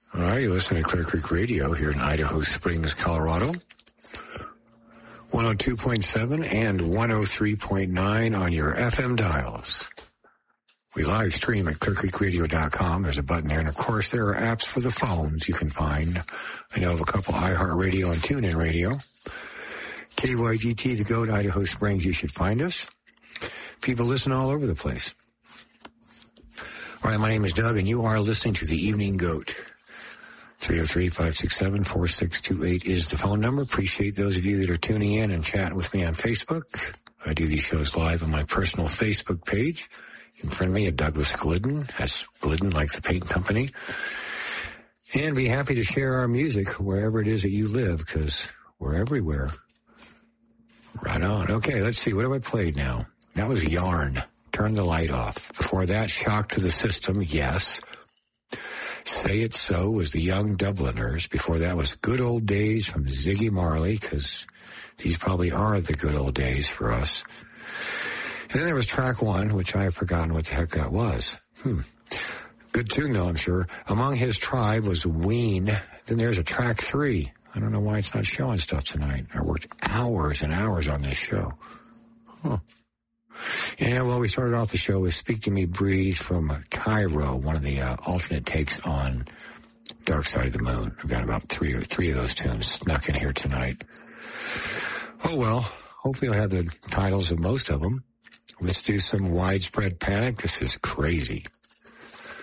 All right, you're listening to Clear Creek Radio here in Idaho Springs, Colorado. 102.7 and 103.9 on your FM dials. We live stream at clearcreekradio.com. There's a button there. And, of course, there are apps for the phones you can find. I know of a couple, iHeartRadio and TuneIn Radio. KYGT to go to Idaho Springs. You should find us. People listen all over the place. All right, my name is Doug, and you are listening to The Evening Goat. 303-567-4628 is the phone number. Appreciate those of you that are tuning in and chatting with me on Facebook. I do these shows live on my personal Facebook page. You can friend me at Douglas Glidden. That's Glidden like the paint company. And be happy to share our music wherever it is that you live, because we're everywhere. Right on. Okay, let's see. What have I played now? That was Yarn. Turn the Light Off. Before that, Shock to the System. Yes. Say It So was the Young Dubliners. Before that was Good Old Days from Ziggy Marley, because these probably are the good old days for us. And then there was track one, which I have forgotten what the heck that was. Good tune, though, I'm sure. Among His Tribe was Ween. Then there's a track three. I don't know why it's not showing stuff tonight. I worked hours and hours on this show. And, well, we started off the show with Speak to Me, Breathe from Cairo, one of the alternate takes on Dark Side of the Moon. I've got about three of those tunes snuck in here tonight. Oh, well, hopefully I'll have the titles of most of them. Let's do some Widespread Panic. This is crazy.